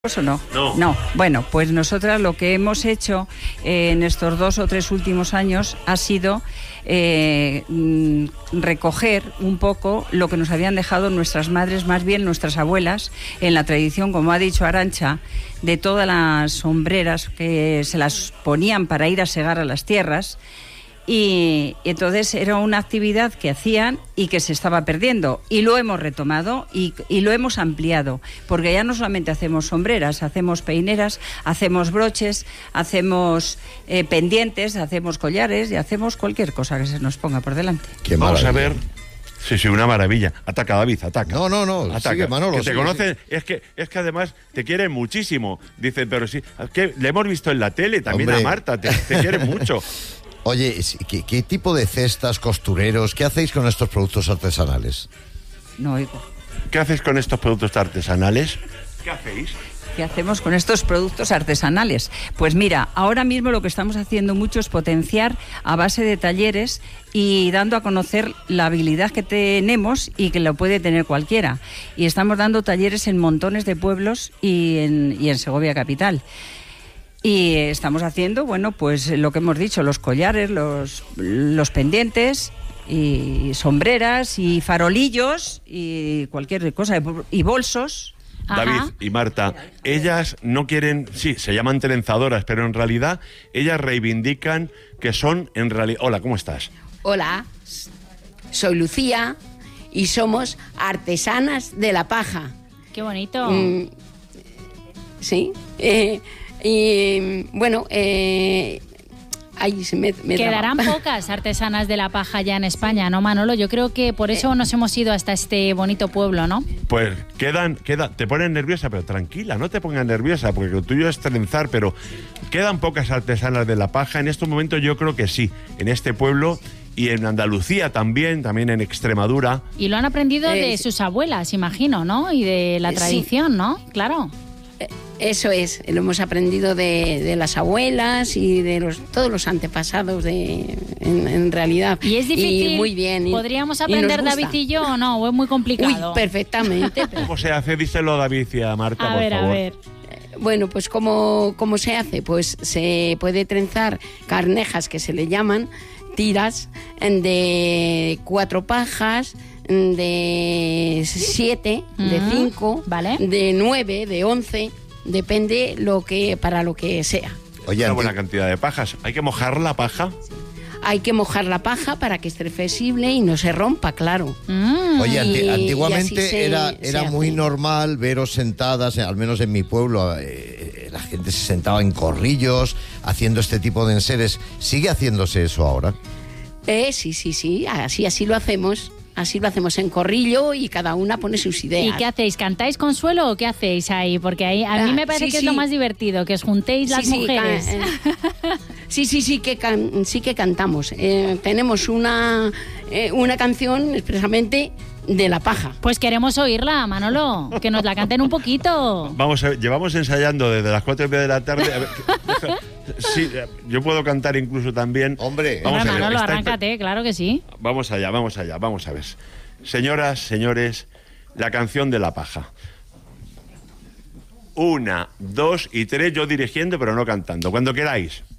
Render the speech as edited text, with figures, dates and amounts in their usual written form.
¿O no? No. Bueno, pues nosotras lo que hemos hecho en estos 2 o 3 últimos años ha sido recoger un poco lo que nos habían dejado nuestras madres, más bien nuestras abuelas, en la tradición, como ha dicho Arantxa, de todas las sombreras que se las ponían para ir a segar a las tierras. Y entonces era una actividad que hacían y que se estaba perdiendo, y lo hemos retomado y lo hemos ampliado, porque ya no solamente hacemos sombreras, hacemos peineras, hacemos broches, hacemos pendientes, hacemos collares y hacemos cualquier cosa que se nos ponga por delante. Vamos a ver. Sí, una maravilla. Ataca, David, ataca. No, ataca. Sigue, Manolo. Que te conocen, es que además te quieren muchísimo. Dicen, pero sí, que le hemos visto en la tele, también. Hombre. A Marta, te quieren mucho. Oye, ¿qué tipo de cestas, costureros, qué hacéis con estos productos artesanales? No oigo. ¿Qué hacéis con estos productos artesanales? ¿Qué hacéis? ¿Qué hacemos con estos productos artesanales? Pues mira, ahora mismo lo que estamos haciendo mucho es potenciar a base de talleres y dando a conocer la habilidad que tenemos y que lo puede tener cualquiera. Y estamos dando talleres en montones de pueblos y en Segovia capital. Y estamos haciendo, bueno, pues lo que hemos dicho, los collares, los pendientes y sombreras y farolillos y cualquier cosa, y bolsos. David Ajá. y Marta, ellas no quieren, sí, se llaman trenzadoras, pero en realidad ellas reivindican que son en realidad... Hola, ¿cómo estás? Hola, soy Lucía y somos artesanas de la paja. Qué bonito. Sí. Y bueno, ahí se me Quedarán pocas artesanas de la paja ya en España, ¿no, Manolo? Yo creo que por eso nos hemos ido hasta este bonito pueblo, ¿no? Pues te ponen nerviosa, pero tranquila, no te pongas nerviosa, porque lo tuyo es trenzar, pero quedan pocas artesanas de la paja. En estos momentos yo creo que sí, en este pueblo y en Andalucía también en Extremadura. Y lo han aprendido de sus abuelas, imagino, ¿no? Y de la tradición, ¿no? Claro. Eso es, lo hemos aprendido de las abuelas y de todos los antepasados en realidad. Y es difícil. Y muy bien. ¿Podríamos aprender David y yo o no? ¿O es muy complicado? Uy, perfectamente. ¿Cómo se hace? Díselo a David y a Marta, por favor. A ver. Bueno, pues ¿cómo se hace? Pues se puede trenzar carnejas, que se le llaman, tiras de 4 pajas, de 7, de 5, ¿vale? de 9, de 11, depende para lo que sea. Oye, una buena cantidad de pajas. ¿Hay que mojar la paja? Hay que mojar la paja para que esté flexible y no se rompa, claro. Oye, antiguamente y así era muy normal veros sentadas, al menos en mi pueblo, la gente se sentaba en corrillos haciendo este tipo de enseres. ¿Sigue haciéndose eso ahora? Sí, así lo hacemos. Así lo hacemos en corrillo y cada una pone sus ideas. ¿Y qué hacéis? ¿Cantáis consuelo o qué hacéis ahí? Porque ahí a mí me parece que es lo más divertido, que os juntéis las mujeres. Sí que cantamos. Tenemos una canción expresamente de la paja. Pues queremos oírla, Manolo, que nos la canten un poquito. Vamos a ver, llevamos ensayando desde las 4:30 de la tarde. A ver, sí, yo puedo cantar incluso también. Hombre, vamos a ver, Manolo, arráncate, claro que sí. Vamos allá, vamos a ver. Señoras, señores, la canción de la paja. 1, 2 y 3, yo dirigiendo, pero no cantando. Cuando queráis.